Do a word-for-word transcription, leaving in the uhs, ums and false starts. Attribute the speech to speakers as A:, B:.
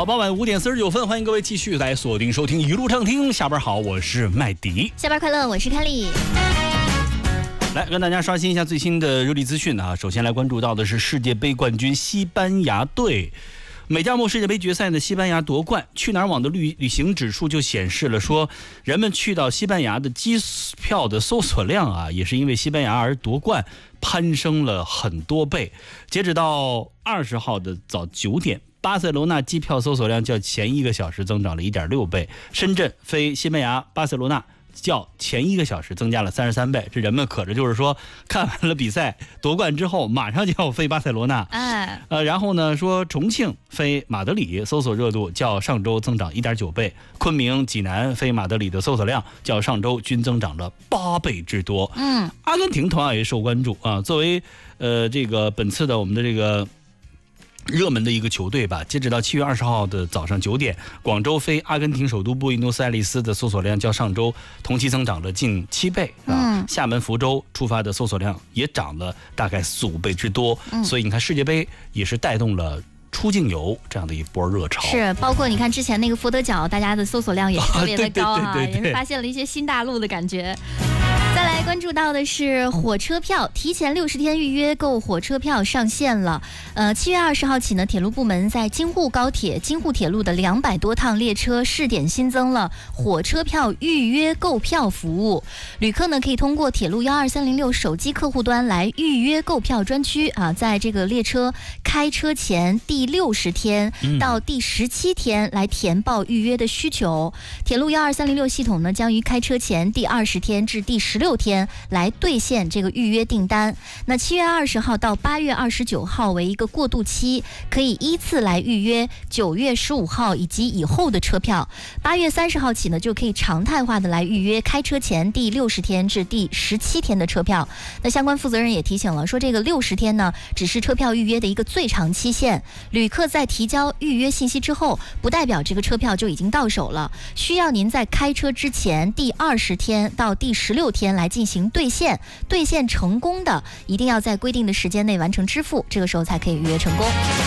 A: 好，傍晚五点四十九分，欢迎各位继续来锁定收听一路畅听。下班好，我是麦迪。
B: 下班快乐，我是凯莉。
A: 来跟大家刷新一下最新的热力资讯啊！首先来关注到的是世界杯冠军西班牙队。美加墨世界杯决赛呢，西班牙夺冠。去哪儿网的旅旅行指数就显示了说，人们去到西班牙的机票的搜索量啊，也是因为西班牙而夺冠，攀升了很多倍。截止到二十号的早九点，巴塞罗那机票搜索量较前一个小时增长了 一点六倍，深圳飞西班牙巴塞罗那较前一个小时增加了三十三倍，这人们可着就是说，看完了比赛夺冠之后，马上就要飞巴塞罗那。
B: 哎，
A: 呃，然后呢，说重庆飞马德里搜索热度较上周增长 一点九倍，昆明、济南飞马德里的搜索量较上周均增长了八倍之多。
B: 嗯，
A: 阿根廷同样也受关注啊，作为呃这个本次的我们的这个热门的一个球队吧，截止到七月二十号的早上九点，广州飞阿根廷首都布宜诺斯艾利斯的搜索量较上周同期增长了近七倍啊。
B: 嗯，
A: 厦门、福州出发的搜索量也涨了大概四五倍之多。
B: 嗯，
A: 所以你看世界杯也是带动了出境游这样的一波热潮。
B: 是，包括你看之前那个佛得角，大家的搜索量也是特别的高哈、啊，也是发现了一些新大陆的感觉。再来关注到的是火车票，提前六十天预约购火车票上线了。呃，七月二十号起呢，铁路部门在京沪高铁、京沪铁路的两百多趟列车试点新增了火车票预约购票服务。旅客呢可以通过铁路幺二三零六手机客户端来预约购票专区啊，在这个列车开车前第六十天到第十七天来填报预约的需求。铁路幺二三零六系统呢将于开车前第二十天至第十六天来兑现这个预约订单。那七月二十号到八月二十九号为一个过渡期，可以依次来预约九月十五号以及以后的车票。八月三十号起呢，就可以常态化的来预约开车前第六十天至第十七天的车票。那相关负责人也提醒了，说这个六十天呢，只是车票预约的一个最长期限。旅客在提交预约信息之后，不代表这个车票就已经到手了，需要您在开车之前第二十天到第十六天来进行兑现，兑现成功的一定要在规定的时间内完成支付，这个时候才可以预约成功。